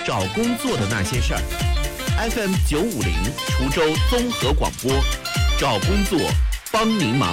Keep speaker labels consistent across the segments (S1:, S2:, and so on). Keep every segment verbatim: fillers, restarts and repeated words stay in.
S1: 找工作的那些事儿。F M 九五零滁州综合广播，找工作帮您忙。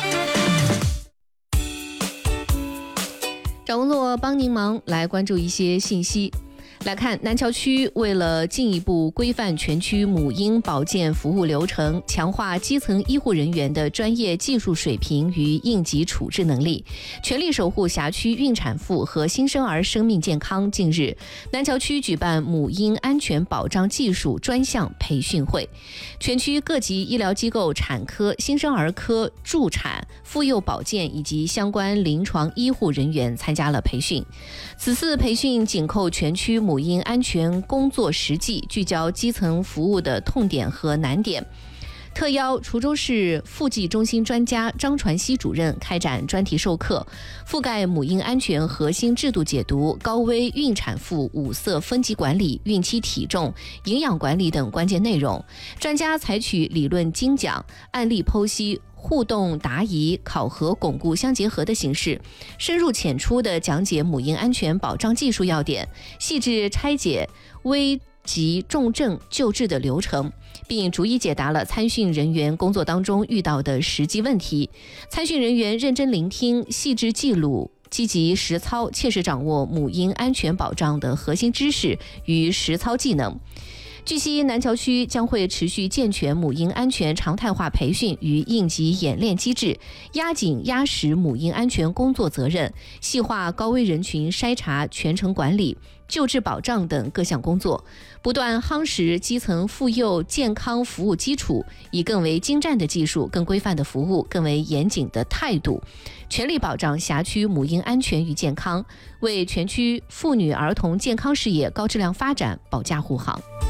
S2: 找工作帮您忙，来关注一些信息。来看南桥区为了进一步规范全区母婴保健服务流程，强化基层医护人员的专业技术水平与应急处置能力，全力守护辖区孕产妇和新生儿生命健康，近日南桥区举办母婴安全保障技术专项培训会，全区各级医疗机构产科、新生儿科、助产、妇幼保健以及相关临床医护人员参加了培训。此次培训紧扣全区母婴安全工作实际，聚焦基层服务的痛点和难点，特邀滁州市妇技中心专家张传熙主任开展专题授课，覆盖母婴安全核心制度解读、高危孕产妇五色分级管理、孕期体重、营养管理等关键内容。专家采取理论精讲、案例剖析、互动答疑、考核巩固相结合的形式，深入浅出地讲解母婴安全保障技术要点，细致拆解危急重症救治的流程，并逐一解答了参训人员工作当中遇到的实际问题。参训人员认真聆听、细致记录，积极实操，切实掌握母婴安全保障的核心知识与实操技能。据悉，南桥区将会持续健全母婴安全常态化培训与应急演练机制，压紧压实母婴安全工作责任，细化高危人群筛查、全程管理、救治保障等各项工作，不断夯实基层妇幼健康服务基础，以更为精湛的技术、更规范的服务、更为严谨的态度，全力保障辖区母婴安全与健康，为全区妇女儿童健康事业高质量发展保驾护航。